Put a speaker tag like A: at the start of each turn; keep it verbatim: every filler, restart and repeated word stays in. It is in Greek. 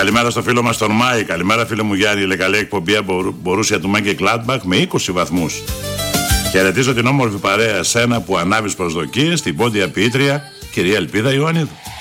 A: Καλημέρα στο φίλο μας τον Μάη. Καλημέρα φίλε μου Γιάννη. Λέει καλή εκπομπή από Μπορούσια του Μάγκε Κλάντμπαχ με είκοσι βαθμούς. Χαιρετίζω την όμορφη παρέα, σένα που ανάβεις προσδοκίες, την πόντια ποιήτρια, κυρία Ελπίδα Ιωαννίδου.